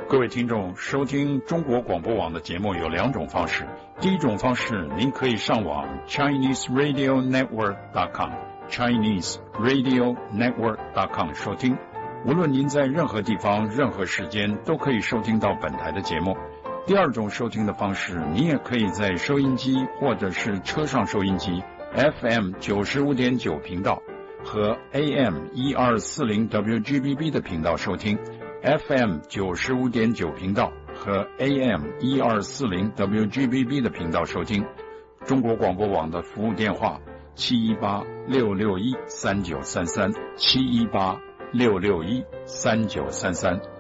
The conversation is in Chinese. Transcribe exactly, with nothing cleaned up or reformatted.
各位听众，收听中国广播网的节目有两种方式。第一种方式，您可以上网 Chinese Radio Network dot com Chinese Radio Network dot com 收听。无论您在任何地方、任何时间，都可以收听到本台的节目。第二种收听的方式，你也可以在收音机或者是车上收音机 F M 九十五点九频道和 A M 一二四零 W G B B 的频道收听。F M 九十五点九频道和 A M 一二四零 W G B B 的频道收听。中国广播网的服务电话七一八六六一三九三三七一八六六一三九三三。